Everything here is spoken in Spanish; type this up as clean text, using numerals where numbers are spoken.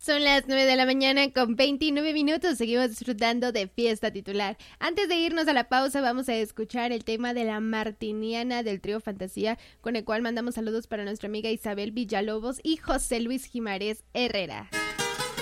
Son las 9 de la mañana con 29 minutos. Seguimos disfrutando de Fiesta Titular. Antes de irnos a la pausa, vamos a escuchar el tema de la Martiniana del trío Fantasía, con el cual mandamos saludos para nuestra amiga Isabel Villalobos y José Luis Jimarés Herrera.